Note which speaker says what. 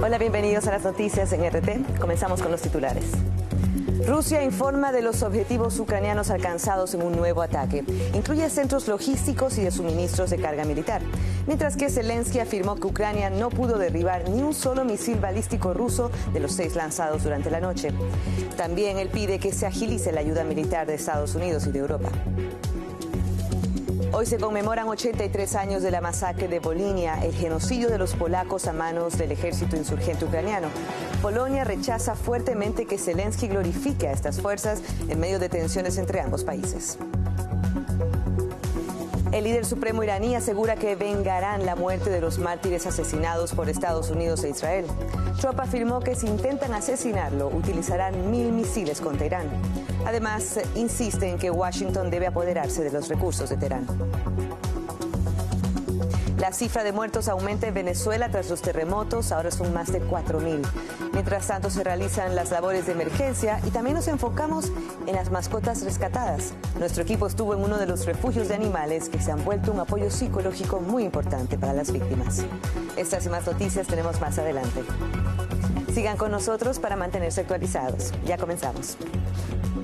Speaker 1: Hola, bienvenidos a las noticias en RT. Comenzamos con los titulares. Rusia informa de los objetivos ucranianos alcanzados en un nuevo ataque. Incluye centros logísticos y de suministros de carga militar. Mientras que Zelensky afirmó que Ucrania no pudo derribar ni un solo misil balístico ruso de los 6 lanzados durante la noche. También él pide que se agilice la ayuda militar de Estados Unidos y de Europa. Hoy se conmemoran 83 años de la masacre de Volhynia, el genocidio de los polacos a manos del ejército insurgente ucraniano. Polonia rechaza fuertemente que Zelensky glorifique a estas fuerzas en medio de tensiones entre ambos países. El líder supremo iraní asegura que vengarán la muerte de los mártires asesinados por Estados Unidos e Israel. Trump afirmó que si intentan asesinarlo, utilizarán 1000 misiles contra Irán. Además, insiste en que Washington debe apoderarse de los recursos de Teherán. La cifra de muertos aumenta en Venezuela tras los terremotos, ahora son más de 4000. Mientras tanto, se realizan las labores de emergencia y también nos enfocamos en las mascotas rescatadas. Nuestro equipo estuvo en uno de los refugios de animales que se han vuelto un apoyo psicológico muy importante para las víctimas. Estas y más noticias tenemos más adelante. Sigan con nosotros para mantenerse actualizados. Ya comenzamos.